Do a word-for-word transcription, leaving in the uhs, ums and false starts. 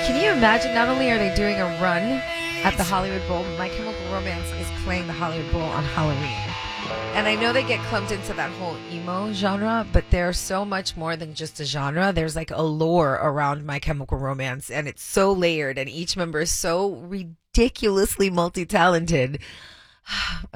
Can you imagine? Not only are they doing a run at the Hollywood Bowl, My Chemical Romance is playing the Hollywood Bowl on Halloween. And I know they get clumped into that whole emo genre, but they're so much more than just a genre. There's like a lore around My Chemical Romance, and it's so layered, and each member is so ridiculously multi-talented.